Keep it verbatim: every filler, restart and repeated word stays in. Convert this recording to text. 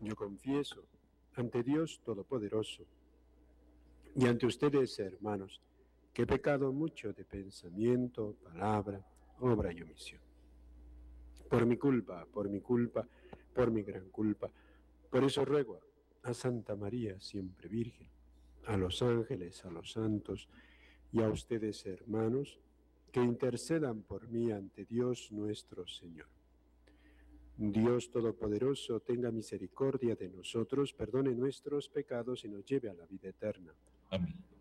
Yo confieso ante Dios Todopoderoso y ante ustedes, hermanos, que he pecado mucho de pensamiento, palabra, obra y omisión. Por mi culpa, por mi culpa, por mi gran culpa. Por eso ruego a Santa María, siempre Virgen, a los ángeles, a los santos y a ustedes, hermanos, que intercedan por mí ante Dios nuestro Señor. Dios Todopoderoso, tenga misericordia de nosotros, perdone nuestros pecados y nos lleve a la vida eterna. Amén.